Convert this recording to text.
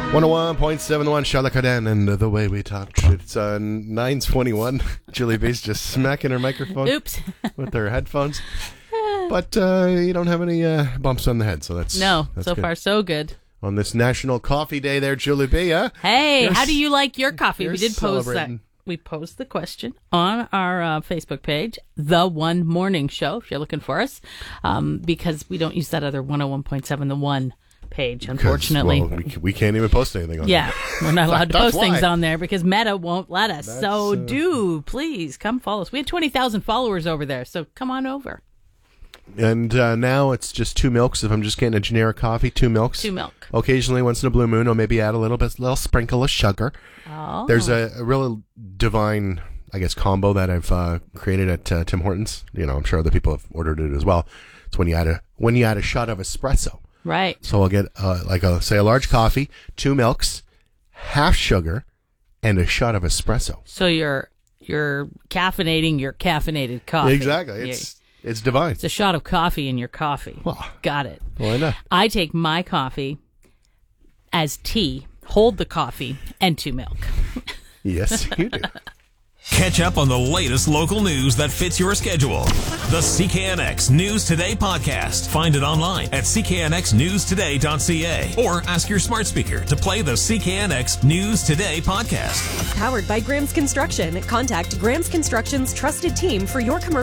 101.71 Charlotte Cardin and The Way We Talk. It's 9:21. Julie B's just smacking her microphone. Oops. With her headphones. But you don't have any bumps on the head, so that's so good. far so good. On this National Coffee Day there, Julie B, huh? Hey, how do you like your coffee? You're We did pose that. We posed the question on our Facebook page, The One Morning Show, if you're looking for us, because we don't use that other 101.7 The One page, unfortunately. Well, we can't even post anything on there. Yeah, we're not allowed to That's post things why. on there because Meta won't let us. So do please come follow us. We had 20,000 followers over there, so come on over. And now it's just 2 milks. If I'm just getting a generic coffee, 2 milks. 2 milk. Occasionally, once in a blue moon, I'll maybe add a little sprinkle of sugar. Oh. There's a real divine, I guess, combo that I've created at Tim Hortons. You know, I'm sure other people have ordered it as well. It's when you add a shot of espresso. Right. So I'll get a large coffee, 2 milks, half sugar, and a shot of espresso. So you're caffeinating your caffeinated coffee. Exactly. It's divine. It's a shot of coffee in your coffee. Well, got it. Why not? I take my coffee as tea, hold the coffee, and 2 milk. Yes, you do. Catch up on the latest local news that fits your schedule. The CKNX News Today podcast. Find it online at cknxnewstoday.ca or ask your smart speaker to play the CKNX News Today podcast. Powered by Graham's Construction. Contact Graham's Construction's trusted team for your commercial